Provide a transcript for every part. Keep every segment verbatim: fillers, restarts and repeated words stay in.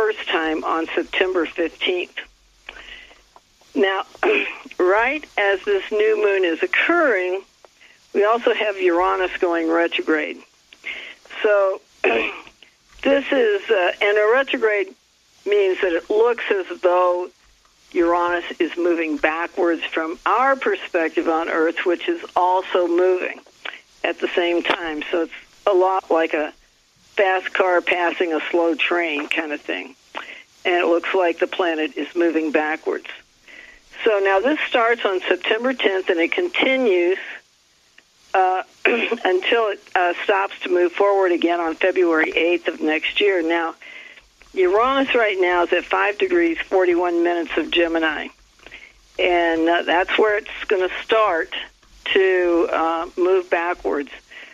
first time on September fifteenth. Now, right as this new moon is occurring, we also have Uranus going retrograde. So this is, uh, and a retrograde means that it looks as though Uranus is moving backwards from our perspective on Earth, which is also moving at the same time. So it's a lot like a fast car passing a slow train kind of thing. And it looks like the planet is moving backwards. So now this starts on September tenth, and it continues uh, until it uh, stops to move forward again on February eighth of next year. Now, Uranus right now is at five degrees, forty-one minutes of Gemini. And uh, that's where it's going to start to uh, move backwards.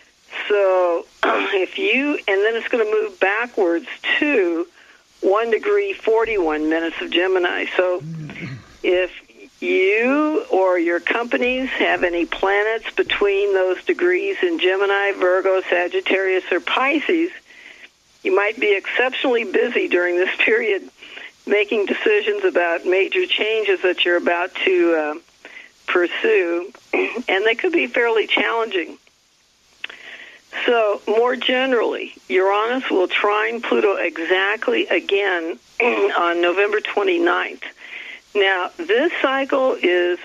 So if you, and then it's going to move backwards to one degree, forty-one minutes of Gemini. So if you or your companies have any planets between those degrees in Gemini, Virgo, Sagittarius, or Pisces, you might be exceptionally busy during this period making decisions about major changes that you're about to uh, pursue, and they could be fairly challenging. So, more generally, Uranus will trine Pluto exactly again on November twenty-ninth. Now, this cycle is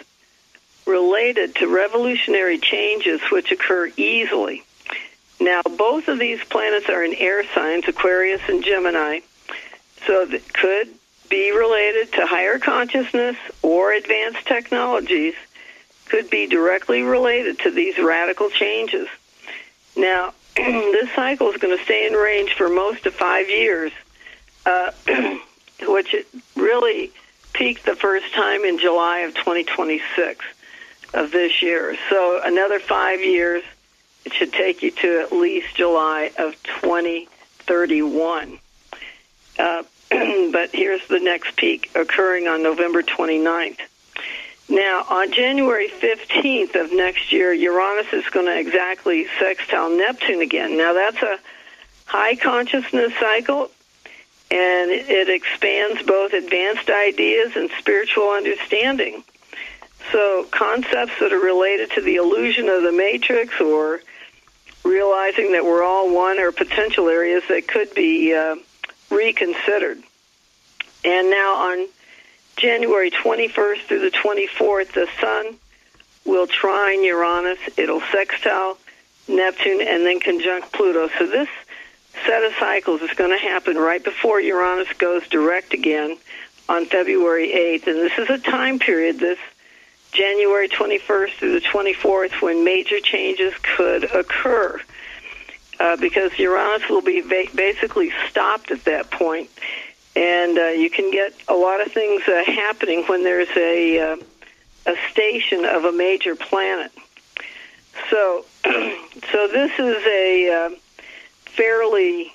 related to revolutionary changes which occur easily. Now, both of these planets are in air signs, Aquarius and Gemini, so that could be related to higher consciousness or advanced technologies, could be directly related to these radical changes. Now, this cycle is going to stay in range for most of five years, uh, which it really peaked the first time in July of twenty twenty-six of this year. So another five years, it should take you to at least July of twenty thirty-one. Uh, but here's the next peak occurring on November twenty-ninth. Now, on January fifteenth of next year, Uranus is going to exactly sextile Neptune again. Now, that's a high consciousness cycle, and it expands both advanced ideas and spiritual understanding. So concepts that are related to the illusion of the matrix or realizing that we're all one are potential areas that could be uh, reconsidered. And now on January twenty-first through the twenty-fourth, the Sun will trine Uranus. It'll sextile Neptune and then conjunct Pluto. So this set of cycles is going to happen right before Uranus goes direct again on February eighth. And this is a time period, this January twenty-first through the twenty-fourth, when major changes could occur. Uh, because Uranus will be ba- basically stopped at that point. And uh, you can get a lot of things uh, happening when there's a, uh, a station of a major planet. So, so this is a uh, fairly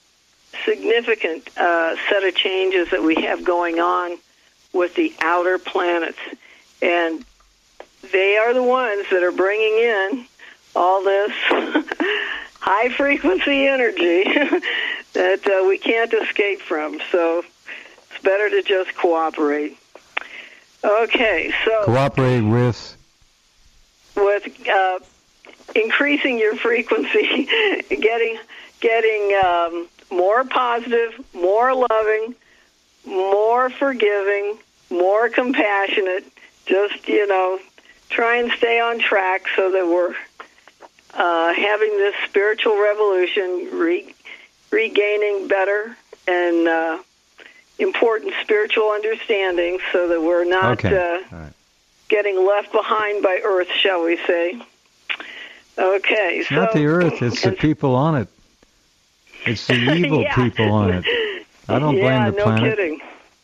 significant uh, set of changes that we have going on with the outer planets. And they are the ones that are bringing in all this high-frequency energy that uh, we can't escape from. So it's better to just cooperate. Okay, so... Cooperate with? With uh, increasing your frequency, getting getting um, more positive, more loving, more forgiving, more compassionate. Just, you know, try and stay on track so that we're uh, having this spiritual revolution, re- regaining better and uh, important spiritual understanding so that we're not okay. uh, All right. getting left behind by Earth, shall we say. Okay. It's so, not the Earth, it's the people on it. It's the evil yeah. people on it. I don't yeah, blame the no planet. kidding.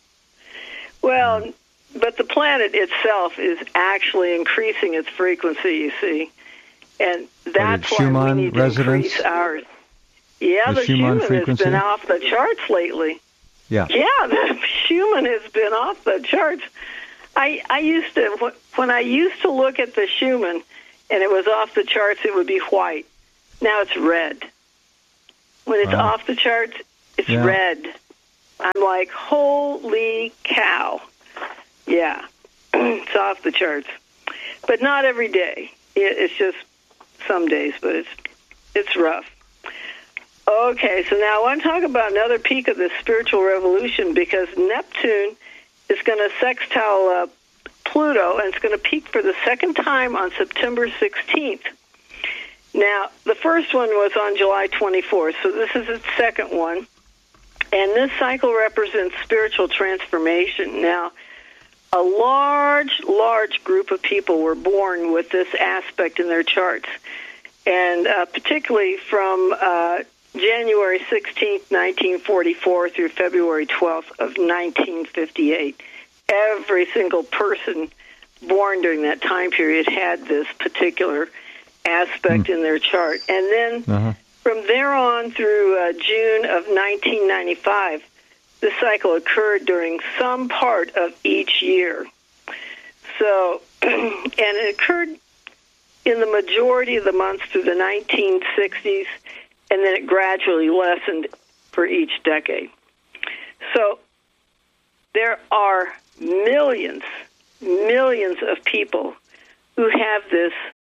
Well, but the planet itself is actually increasing its frequency, you see. And that's why Schumann we need resonance? to increase ours. Yeah, The the, Schumann Schumann frequency? has been off the charts lately. Yeah. Yeah, the Schumann has been off the charts. I I used to, when I used to look at the Schumann and it was off the charts, it would be white. Now it's red. When it's Wow. off the charts, it's Yeah. red. I'm like, holy cow. Yeah, it's off the charts. But not every day. It's just some days, but it's it's rough. Okay, so now I want to talk about another peak of this spiritual revolution, because Neptune is going to sextile uh, Pluto, and it's going to peak for the second time on September sixteenth. Now, the first one was on July twenty-fourth, so this is its second one. And this cycle represents spiritual transformation. Now, a large, large group of people were born with this aspect in their charts. And uh, particularly from uh, January sixteenth, nineteen forty-four through February twelfth of nineteen fifty-eight. Every single person born during that time period had this particular aspect mm. in their chart. And then uh-huh. from there on through uh, June of nineteen ninety-five, this cycle occurred during some part of each year. So, and it occurred in the majority of the months through the nineteen sixties, and then it gradually lessened for each decade. So there are millions, millions of people who have this